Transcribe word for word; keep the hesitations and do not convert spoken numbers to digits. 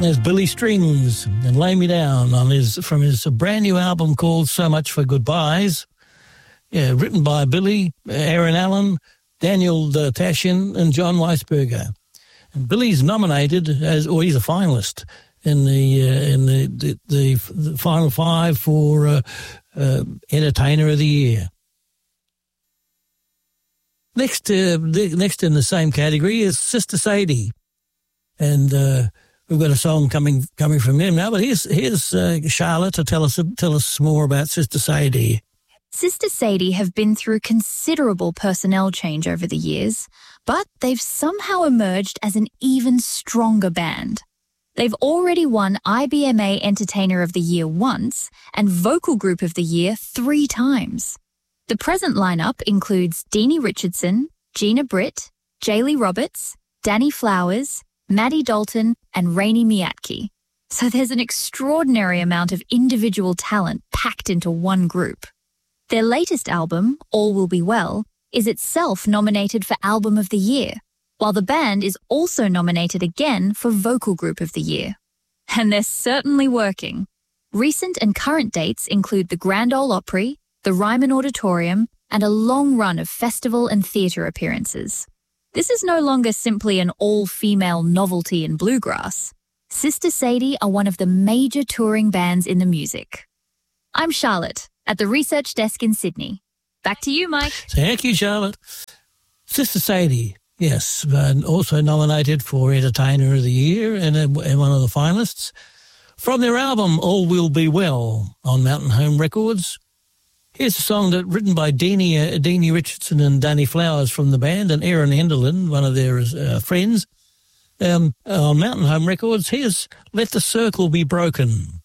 There's Billy Strings and Lay Me Down on his from his brand new album called So Much for Goodbyes. Yeah, written by Billy, Aaron Allen, Daniel uh, Tashin and John Weisberger. And Billy's nominated as, or he's a finalist in the uh, in the, the, the, the final five for uh, uh, Entertainer of the Year. Next, uh, the, next in the same category is Sister Sadie, and uh, we've got a song coming coming from them now. But here's here's uh, Charlotte to tell us tell us more about Sister Sadie. Sister Sadie have been through considerable personnel change over the years, but they've somehow emerged as an even stronger band. They've already won I B M A Entertainer of the Year once and Vocal Group of the Year three times. The present lineup includes Deanie Richardson, Gina Britt, Jaylee Roberts, Danny Flowers, Maddie Dalton, and Rainey Miatke. So there's an extraordinary amount of individual talent packed into one group. Their latest album, All Will Be Well, is itself nominated for Album of the Year, while the band is also nominated again for Vocal Group of the Year. And they're certainly working. Recent and current dates include the Grand Ole Opry, the Ryman Auditorium, and a long run of festival and theatre appearances. This is no longer simply an all-female novelty in bluegrass. Sister Sadie are one of the major touring bands in the music. I'm Charlotte, at the research desk in Sydney. Back to you, Mike. Thank you, Charlotte. Sister Sadie, yes, and also nominated for Entertainer of the Year and, and one of the finalists. From their album All Will Be Well on Mountain Home Records, here's a song that written by Deanie, uh, Deanie Richardson and Danny Flowers from the band and Aaron Enderlin, one of their uh, friends, um, on Mountain Home Records. Here's Let the Circle Be Broken.